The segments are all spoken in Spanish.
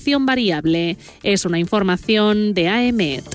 calefacción variable. Es una información de AEMET.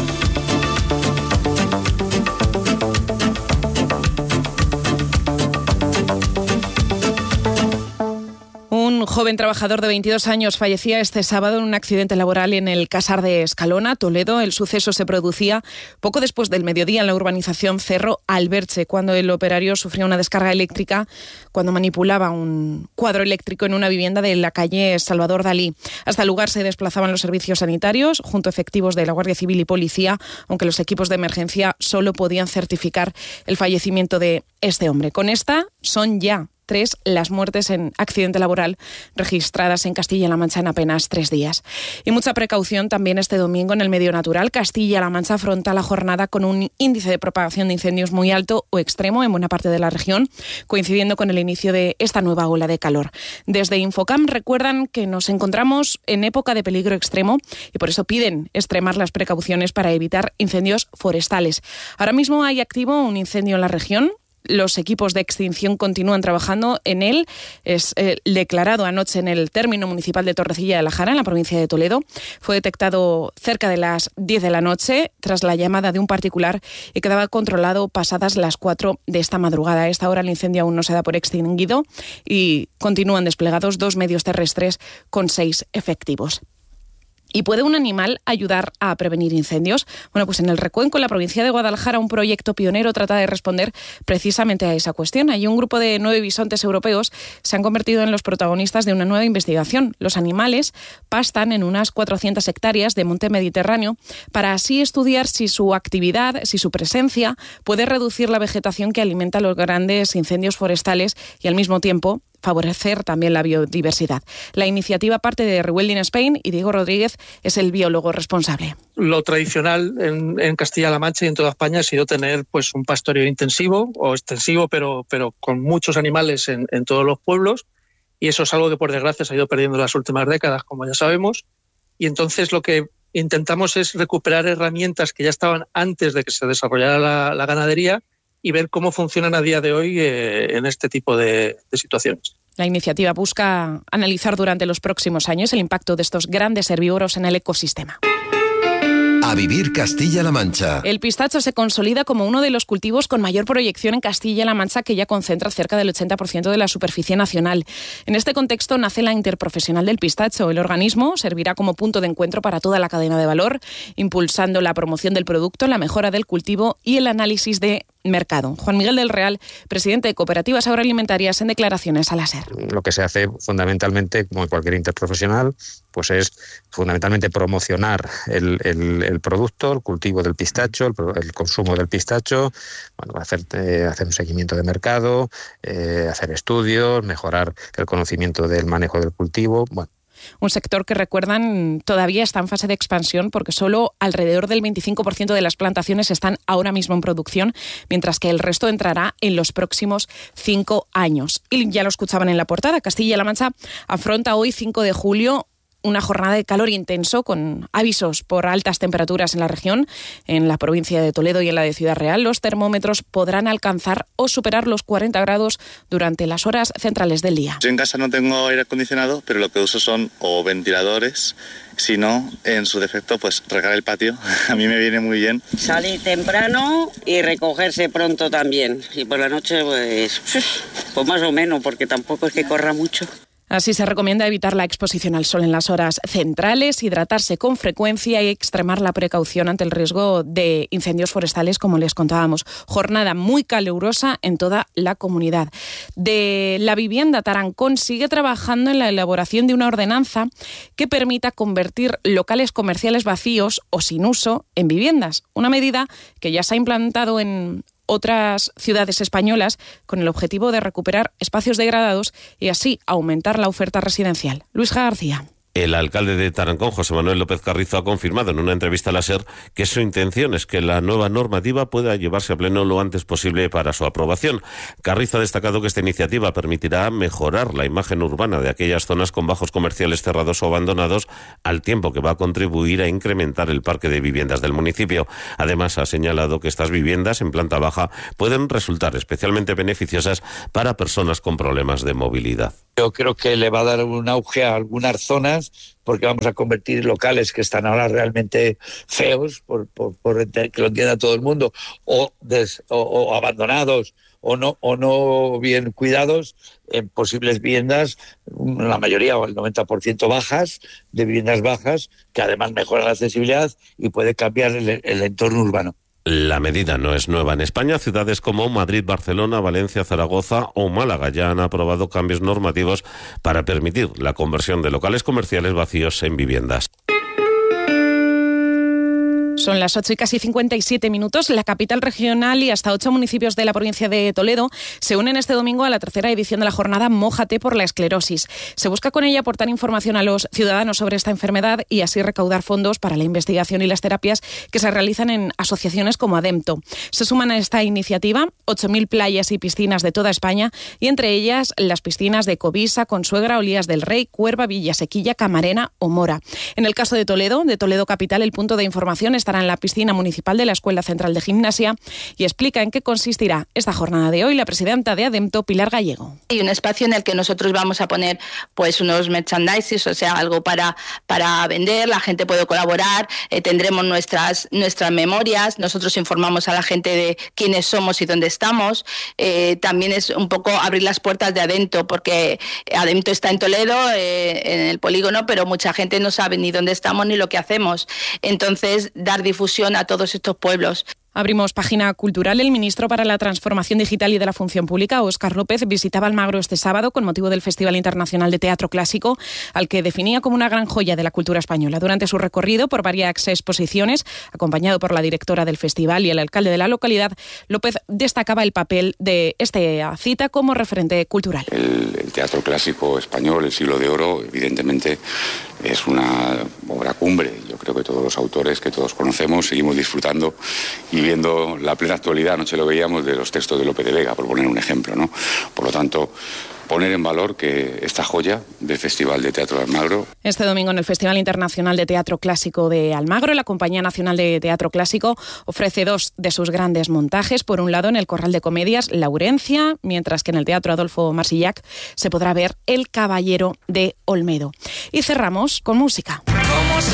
Un joven trabajador de 22 años fallecía este sábado en un accidente laboral en el Casar de Escalona, Toledo. El suceso se producía poco después del mediodía en la urbanización Cerro Alberche, cuando el operario sufrió una descarga eléctrica cuando manipulaba un cuadro eléctrico en una vivienda de la calle Salvador Dalí. Hasta el lugar se desplazaban los servicios sanitarios, junto a efectivos de la Guardia Civil y Policía, aunque los equipos de emergencia solo podían certificar el fallecimiento de este hombre. Con esta son ya 3 las muertes en accidente laboral registradas en Castilla-La Mancha en apenas 3 días. Y mucha precaución también este domingo en el medio natural. Castilla-La Mancha afronta la jornada con un índice de propagación de incendios muy alto o extremo en buena parte de la región, coincidiendo con el inicio de esta nueva ola de calor. Desde Infocam recuerdan que nos encontramos en época de peligro extremo y por eso piden extremar las precauciones para evitar incendios forestales. Ahora mismo hay activo un incendio en la región. Los equipos de extinción continúan trabajando en él. Es declarado anoche en el término municipal de Torrecilla de la Jara, en la provincia de Toledo. Fue detectado cerca de las 10 de la noche tras la llamada de un particular y quedaba controlado pasadas las 4 de esta madrugada. A esta hora el incendio aún no se da por extinguido y continúan desplegados 2 medios terrestres con 6 efectivos. ¿Y puede un animal ayudar a prevenir incendios? Bueno, pues en el Recuenco, en la provincia de Guadalajara, un proyecto pionero trata de responder precisamente a esa cuestión. Allí un grupo de 9 bisontes europeos se han convertido en los protagonistas de una nueva investigación. Los animales pastan en unas 400 hectáreas de monte mediterráneo para así estudiar si su actividad, si su presencia puede reducir la vegetación que alimenta los grandes incendios forestales y al mismo tiempo favorecer también la biodiversidad. La iniciativa parte de Rewilding Spain y Diego Rodríguez es el biólogo responsable. Lo tradicional en Castilla-La Mancha y en toda España ha sido tener pues un pastoreo intensivo o extensivo, pero con muchos animales en todos los pueblos, y eso es algo que por desgracia se ha ido perdiendo en las últimas décadas, como ya sabemos, y entonces lo que intentamos es recuperar herramientas que ya estaban antes de que se desarrollara la ganadería y ver cómo funcionan a día de hoy en este tipo de situaciones. La iniciativa busca analizar durante los próximos años el impacto de estos grandes herbívoros en el ecosistema. A vivir Castilla-La Mancha. El pistacho se consolida como uno de los cultivos con mayor proyección en Castilla-La Mancha, que ya concentra cerca del 80% de la superficie nacional. En este contexto nace la Interprofesional del Pistacho. El organismo servirá como punto de encuentro para toda la cadena de valor, impulsando la promoción del producto, la mejora del cultivo y el análisis de mercado. Juan Miguel del Real, presidente de Cooperativas Agroalimentarias, en declaraciones a la SER. Lo que se hace fundamentalmente, como en cualquier interprofesional, pues es fundamentalmente promocionar el producto, el cultivo del pistacho, el consumo del pistacho, bueno, hacer un seguimiento de mercado, hacer estudios, mejorar el conocimiento del manejo del cultivo, bueno. Un sector que, recuerdan, todavía está en fase de expansión porque solo alrededor del 25% de las plantaciones están ahora mismo en producción, mientras que el resto entrará en los próximos 5 años. Y ya lo escuchaban en la portada, Castilla-La Mancha afronta hoy, 5 de julio, una jornada de calor intenso con avisos por altas temperaturas en la región. En la provincia de Toledo y en la de Ciudad Real, los termómetros podrán alcanzar o superar los 40 grados durante las horas centrales del día. Yo en casa no tengo aire acondicionado, pero lo que uso son o ventiladores, si no, en su defecto, pues regar el patio. A mí me viene muy bien. Salir temprano y recogerse pronto también. Y por la noche, pues más o menos, porque tampoco es que corra mucho. Así se recomienda evitar la exposición al sol en las horas centrales, hidratarse con frecuencia y extremar la precaución ante el riesgo de incendios forestales, como les contábamos. Jornada muy calurosa en toda la comunidad. De la vivienda, Tarancón sigue trabajando en la elaboración de una ordenanza que permita convertir locales comerciales vacíos o sin uso en viviendas. Una medida que ya se ha implantado en otras ciudades españolas con el objetivo de recuperar espacios degradados y así aumentar la oferta residencial. Luis García. El alcalde de Tarancón, José Manuel López Carrizo, ha confirmado en una entrevista a la SER que su intención es que la nueva normativa pueda llevarse a pleno lo antes posible para su aprobación. Carrizo ha destacado que esta iniciativa permitirá mejorar la imagen urbana de aquellas zonas con bajos comerciales cerrados o abandonados, al tiempo que va a contribuir a incrementar el parque de viviendas del municipio. Además, ha señalado que estas viviendas en planta baja pueden resultar especialmente beneficiosas para personas con problemas de movilidad. Yo creo que le va a dar un auge a algunas zonas porque vamos a convertir locales que están ahora realmente feos, que lo entienda todo el mundo, o abandonados, o no bien cuidados, en posibles viviendas, la mayoría o el 90% bajas, de viviendas bajas, que además mejoran la accesibilidad y puede cambiar el entorno urbano. La medida no es nueva en España. Ciudades como Madrid, Barcelona, Valencia, Zaragoza o Málaga ya han aprobado cambios normativos para permitir la conversión de locales comerciales vacíos en viviendas. Son las 8 y casi 57 minutos. La capital regional y hasta 8 municipios de la provincia de Toledo se unen este domingo a la tercera edición de la jornada Mójate por la esclerosis. Se busca con ella aportar información a los ciudadanos sobre esta enfermedad y así recaudar fondos para la investigación y las terapias que se realizan en asociaciones como Ademto. Se suman a esta iniciativa 8.000 playas y piscinas de toda España y entre ellas las piscinas de Covisa, Consuegra, Olías del Rey, Cuerva, Villasequilla, Camarena o Mora. En el caso de Toledo Capital, el punto de información estará en la piscina municipal de la Escuela Central de Gimnasia y explica en qué consistirá esta jornada de hoy la presidenta de Ademto, Pilar Gallego. Hay un espacio en el que nosotros vamos a poner pues unos merchandises, o sea, algo para vender, la gente puede colaborar, tendremos nuestras memorias, nosotros informamos a la gente de quiénes somos y dónde estamos. También es un poco abrir las puertas de Ademto, porque Ademto está en Toledo, en el polígono, pero mucha gente no sabe ni dónde estamos ni lo que hacemos. Entonces, dar difusión a todos estos pueblos. Abrimos página cultural. El ministro para la Transformación Digital y de la Función Pública, Óscar López, visitaba Almagro este sábado con motivo del Festival Internacional de Teatro Clásico, al que definía como una gran joya de la cultura española. Durante su recorrido por varias exposiciones, acompañado por la directora del festival y el alcalde de la localidad, López destacaba el papel de esta cita como referente cultural. El teatro clásico español, el Siglo de Oro, evidentemente es una obra cumbre. Yo creo que todos los autores que todos conocemos seguimos disfrutando y viendo la plena actualidad, anoche lo veíamos, de los textos de Lope de Vega, por poner un ejemplo, ¿no? Por lo tanto, poner en valor que esta joya del Festival de Teatro de Almagro. Este domingo en el Festival Internacional de Teatro Clásico de Almagro, la Compañía Nacional de Teatro Clásico ofrece 2 de sus grandes montajes. Por un lado, en el Corral de Comedias, Laurencia, mientras que en el Teatro Adolfo Marsillac se podrá ver El Caballero de Olmedo. Y cerramos con música.